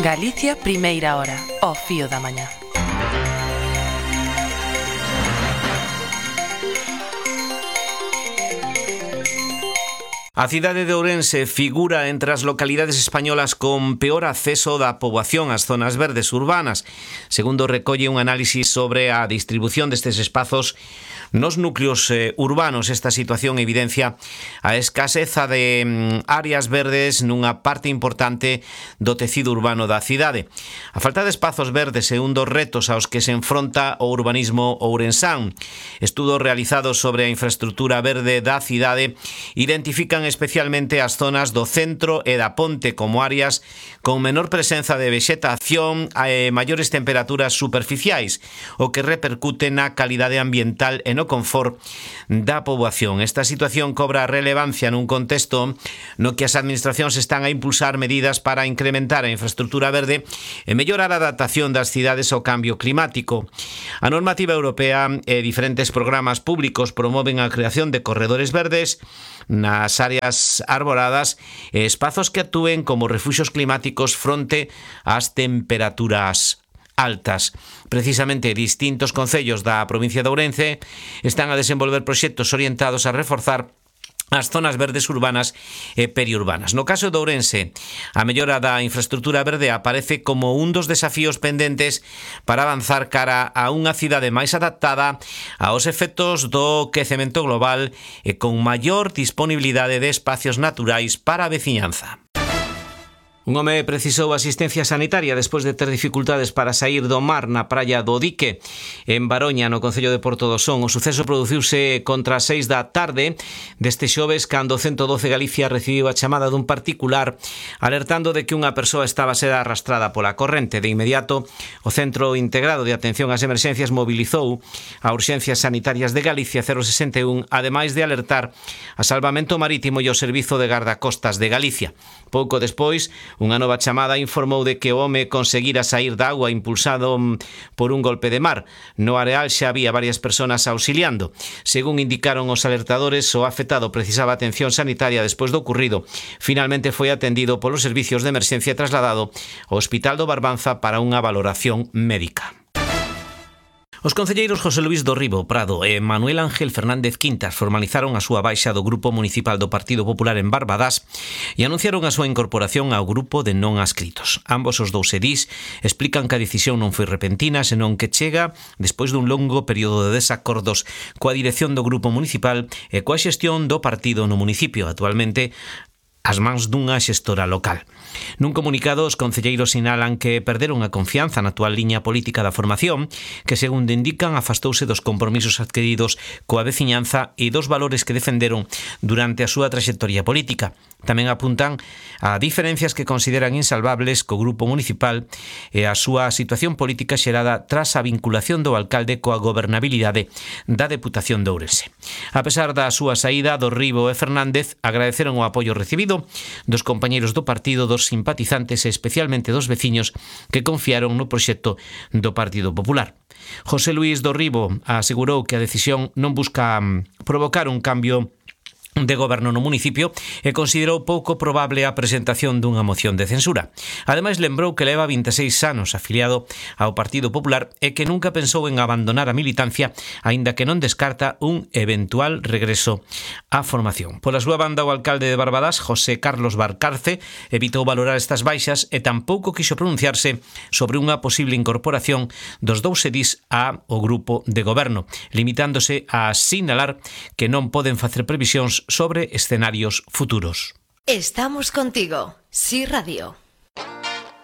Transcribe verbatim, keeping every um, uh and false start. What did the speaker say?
Galicia, primeira hora, ao fío da mañá. A cidade de Ourense figura entre as localidades españolas con peor acceso da poboación ás zonas verdes urbanas, segundo recolle un análisis sobre a distribución destes espazos nos núcleos eh, urbanos. Esta situación evidencia a escaseza de mm, áreas verdes nunha parte importante do tecido urbano da cidade. A falta de espazos verdes é un dos retos aos que se enfronta o urbanismo ourensán. Estudos realizados sobre a infraestructura verde da cidade identifican especialmente as zonas do centro e da ponte como áreas con menor presenza de vexetación e maiores temperaturas superficiais, o que repercute na calidade ambiental e no confort da poboación. Esta situación cobra relevancia nun contexto no que as administracións están a impulsar medidas para incrementar a infraestructura verde e mellorar a adaptación das cidades ao cambio climático. A normativa europea e diferentes programas públicos promoven a creación de corredores verdes nas áreas arboradas e espazos que actúen como refuxios climáticos fronte ás temperaturas altas. Precisamente, distintos concellos da provincia de Ourense están a desenvolver proxectos orientados a reforzar as zonas verdes urbanas e periurbanas. No caso de Ourense, a mellora da infraestructura verde aparece como un dos desafíos pendentes para avanzar cara a unha cidade máis adaptada aos efectos do quecemento global e con maior disponibilidade de espacios naturais para a veciñanza. Un home precisou asistencia sanitaria despois de ter dificultades para saír do mar na praia do Dique, en Baroña, no concello de Porto do Son. O suceso produciuse contra as seis da tarde deste xoves, cando o ciento doce Galicia recibiu a chamada dun particular alertando de que unha persoa estaba a ser arrastrada pola corrente. De inmediato, o Centro Integrado de Atención ás Emerxencias mobilizou a Urxencias Sanitarias de Galicia cero sesenta e un, ademais de alertar a Salvamento Marítimo e o Servizo de Gardacostas de Galicia. Pouco despois, unha nova chamada informou de que o home conseguira saír da agua impulsado por un golpe de mar. No areal xa había varias persoas auxiliando. Según indicaron os alertadores, o afectado precisaba atención sanitaria despois do ocurrido. Finalmente foi atendido polos servicios de emerxencia e trasladado ao Hospital do Barbanza para unha valoración médica. Os concelleiros José Luís Dorribo Prado e Manuel Ángel Fernández Quintas formalizaron a súa baixa do Grupo Municipal do Partido Popular en Barbadás e anunciaron a súa incorporación ao grupo de non adscritos. Ambos os dous edís explican que a decisión non foi repentina, senón que chega despois dun longo período de desacordos coa dirección do Grupo Municipal e coa xestión do partido no municipio, actualmente as mans dunha xestora local. Nun comunicado, os concelleiros sinalan que perderon a confianza na actual liña política da formación, que, segundo indican, afastouse dos compromisos adquiridos coa veciñanza e dos valores que defenderon durante a súa traxectoria política. Tamén apuntan a diferencias que consideran insalvables co Grupo Municipal e a súa situación política xerada tras a vinculación do alcalde coa gobernabilidade da Deputación de Ourense. A pesar da súa saída, Dorribo e Fernández agradeceron o apoio recibido dos compañeiros do partido, dos simpatizantes e especialmente dos veciños que confiaron no proxecto do Partido Popular. José Luís Dorribo asegurou que a decisión non busca provocar un cambio de goberno no municipio e considerou pouco probable a presentación dunha moción de censura. Ademais, lembrou que leva vinte e seis anos afiliado ao Partido Popular e que nunca pensou en abandonar a militancia, aínda que non descarta un eventual regreso á formación. Pola súa banda, o alcalde de Barbadás, José Carlos Barcarce, evitou valorar estas baixas e tampouco quixo pronunciarse sobre unha posible incorporación dos dous edís ao grupo de goberno, limitándose a sinalar que non poden facer previsións sobre escenarios futuros. Estamos contigo, Sí Radio.